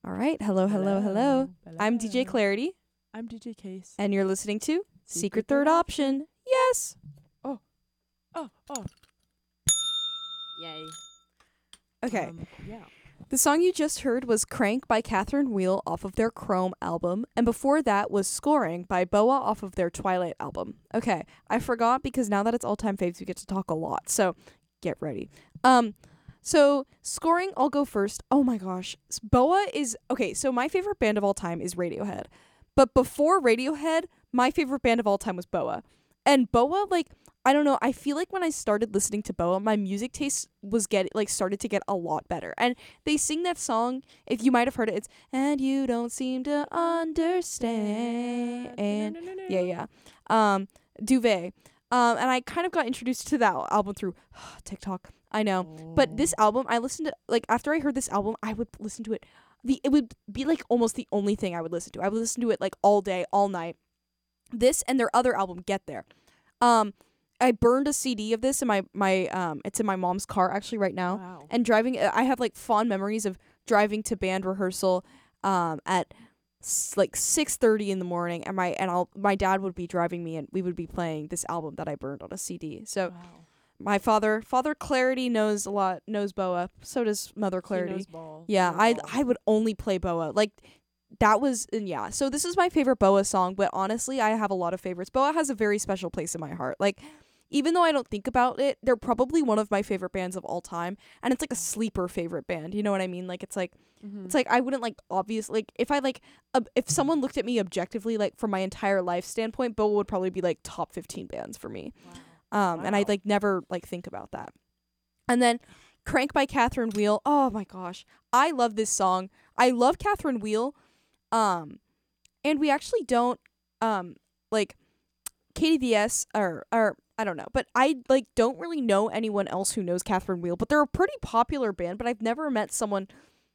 All right. Hello, hello, hello. I'm DJ Clarity, I'm DJ Case. and you're listening to Secret Third Third Option. Yes. Oh. Yay. Okay. Yeah. The song you just heard was Crank by Catherine Wheel off of their Chrome album, and before that was Scoring by Boa off of their Twilight album. Okay, I forgot because now that it's all-time faves, we get to talk a lot, so get ready. So Scoring, I'll go first. Oh my gosh. Boa is... Okay, so my favorite band of all time is Radiohead. But before Radiohead, my favorite band of all time was Boa. And Boa, like... I don't know. I feel like when I started listening to Boa, my music taste was started to get a lot better. And they sing that song, if you might have heard it, it's "And you don't seem to understand." Yeah. Duvet. And I kind of got introduced to that album through TikTok. I know. But this album, I listened to, like, after I heard this album, I would listen to it. It would be like almost the only thing I would listen to. I would listen to it like all day, all night. This and their other album, Get There. I burned a CD of this in my it's in my mom's car actually right now. Wow. And driving, I have like fond memories of driving to band rehearsal at like 6:30 in the morning, and my dad would be driving me, and we would be playing this album that I burned on a CD. So my father Clarity knows Boa. So does Mother Clarity. He knows ball. Yeah, He knows I would only play Boa. Like that was, and yeah. So this is my favorite Boa song, but honestly, I have a lot of favorites. Boa has a very special place in my heart. Like, even though I don't think about it, they're probably one of my favorite bands of all time, and it's like a sleeper favorite band. You know what I mean? Like it's like I wouldn't like obviously like if I like if someone looked at me objectively like from my entire life standpoint, Boa would probably be like top 15 bands for me. Wow. And I like never like think about that. And then Crank by Catherine Wheel. Oh my gosh, I love this song. I love Catherine Wheel. And we actually don't like KDVS or I don't know, but I like don't really know anyone else who knows Catherine Wheel, but they're a pretty popular band, but I've never met someone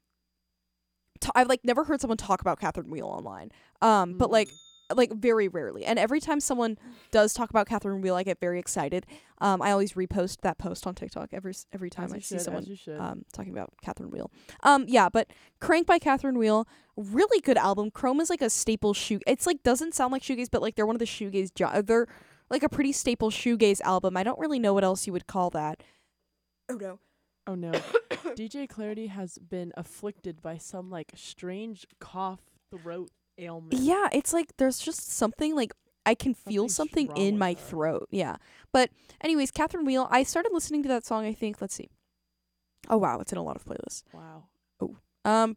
I've like never heard someone talk about Catherine Wheel online. But like very rarely. And every time someone does talk about Catherine Wheel, I get very excited. I always repost that post on TikTok every time I see someone talking about Catherine Wheel. Yeah, but Crank by Catherine Wheel, really good album. Chrome is like a staple it's like doesn't sound like shoegaze, but like they're one of the shoegaze they're like a pretty staple shoegaze album. I don't really know what else you would call that. Oh no. DJ Clarity has been afflicted by some like strange cough throat ailment. Yeah, it's like there's just something like I can feel something in my throat. Yeah. But anyways, Catherine Wheel, I started listening to that song, I think, let's see. Oh wow, it's in a lot of playlists. Wow. Oh.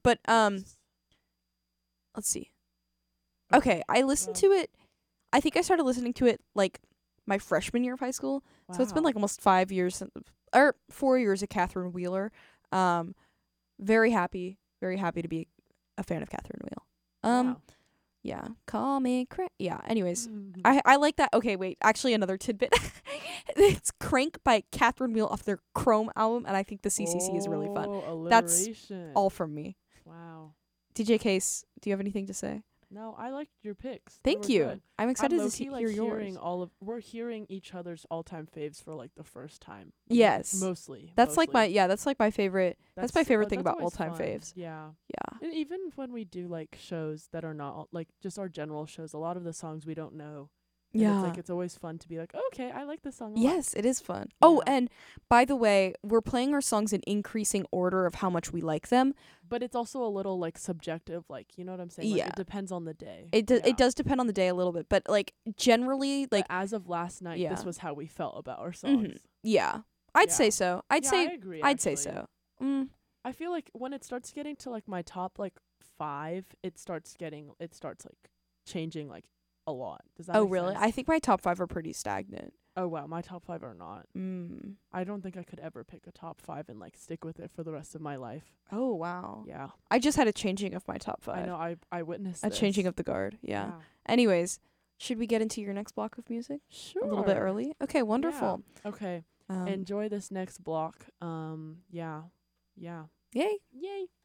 Let's see. Okay, I listened to it. I think I started listening to it like my freshman year of high school. Wow. So it's been like almost 5 years or 4 years of Catherine Wheeler. Very happy to be a fan of Catherine Wheel. Wow. Yeah, call me yeah, anyways, I like that. Okay, wait, actually another tidbit. It's Crank by Catherine Wheel off their Chrome album, and I think the CCC is really fun. That's all from me. Wow. DJ Case, do you have anything to say? No, I liked your picks. Thank you. Good. I'm excited to hear yours. We're hearing each other's all-time faves for like the first time. Yes. Mostly. That's like my favorite. That's my favorite thing about always all-time fun. faves. Yeah. Yeah. And even when we do like shows that are not like just our general shows, a lot of the songs we don't know. And Yeah. It's like it's always fun to be like, okay, I like this song a lot. Yes, it is fun. Yeah. Oh, and by the way, we're playing our songs in increasing order of how much we like them. But it's also a little like subjective, like you know what I'm saying? Like, Yeah. it depends on the day. It does depend on the day a little bit, but like generally, like but as of last night, Yeah. this was how we felt about our songs. yeah, I'd say Yeah. so. I agree. I'd say actually. so. I feel like when it starts getting to like my top like 5, it starts like changing like a lot. Does that Oh make really? sense? I think my top 5 are pretty stagnant. Oh wow, my top 5 are not. Mm. I don't think I could ever pick a top 5 and like stick with it for the rest of my life. Oh wow. Yeah. I just had a changing of my top 5. I know I witnessed A this. changing of the guard. Yeah. Anyways, should we get into your next block of music? Sure. A little bit early. Okay, wonderful. Yeah. Okay. Enjoy this next block. Yeah. Yay. Yay.